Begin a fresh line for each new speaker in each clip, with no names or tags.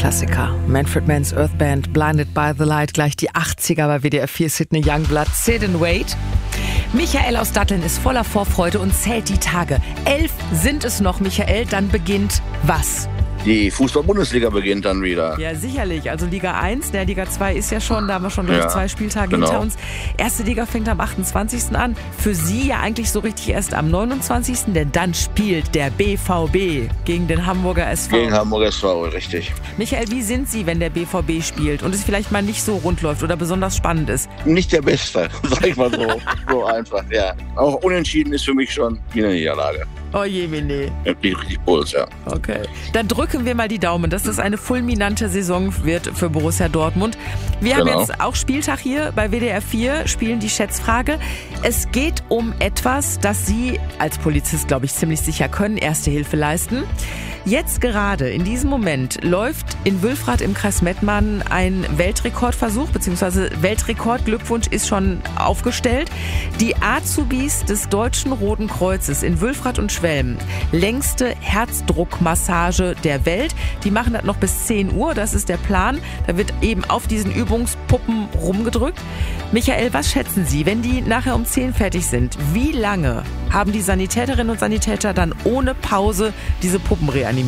Klassiker. Manfred Mann's Earth Band, Blinded by the Light, gleich die 80er bei WDR 4, Sidney Youngblood, Sit and Wait. Michael aus Datteln ist voller Vorfreude und zählt die Tage. 11 sind es noch, Michael, dann beginnt was?
Die Fußball-Bundesliga beginnt dann wieder.
Ja, sicherlich. Also Liga 1, der Liga 2 ist ja schon, da haben wir schon durch 2 Spieltage hinter uns. Erste Liga fängt am 28. an. Für Sie ja eigentlich so richtig erst am 29., denn dann spielt der BVB gegen den Hamburger SV.
Gegen Hamburger SV, richtig.
Michael, wie sind Sie, wenn der BVB spielt und es vielleicht mal nicht so rund läuft oder besonders spannend ist?
Nicht der Beste, sag ich mal so. So einfach, ja. Auch unentschieden ist für mich schon eine Niederlage.
Oh je, Mene.
Ja, richtig Puls, ja.
Okay. Dann drücken wir mal die Daumen, dass das eine fulminante Saison wird für Borussia Dortmund. Wir haben jetzt auch Spieltag hier bei WDR 4, spielen die Schätzfrage. Es geht um etwas, das Sie als Polizist, glaube ich, ziemlich sicher können, Erste Hilfe leisten. Jetzt gerade, in diesem Moment, läuft in Wülfrath im Kreis Mettmann ein Weltrekordversuch, beziehungsweise Weltrekord, Glückwunsch ist schon aufgestellt. Die Azubis des Deutschen Roten Kreuzes in Wülfrath und Schwelm, längste Herzdruckmassage der Welt. Die machen das noch bis 10 Uhr, das ist der Plan. Da wird eben auf diesen Übungspuppen rumgedrückt. Michael, was schätzen Sie, wenn die nachher um 10 fertig sind? Wie lange haben die Sanitäterinnen und Sanitäter dann ohne Pause diese Puppen reanimiert?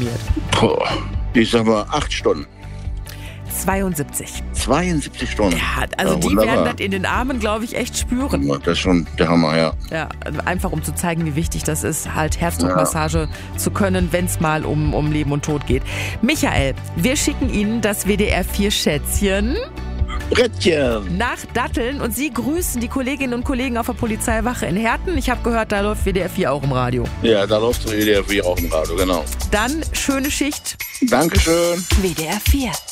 Ich sag mal 8 Stunden.
72.
72 Stunden?
Ja, also die werden das in den Armen, glaube ich, echt spüren.
Das ist schon der Hammer, ja.
Ja, einfach um zu zeigen, wie wichtig das ist, halt Herzdruckmassage zu können, wenn es mal um Leben und Tod geht. Michael, wir schicken Ihnen das WDR 4 Schätzchen
Brettchen
nach Datteln und Sie grüßen die Kolleginnen und Kollegen auf der Polizeiwache in Herten. Ich habe gehört, da läuft WDR 4 auch im Radio.
Ja, da läuft WDR 4 auch im Radio, genau.
Dann schöne Schicht.
Dankeschön.
WDR 4.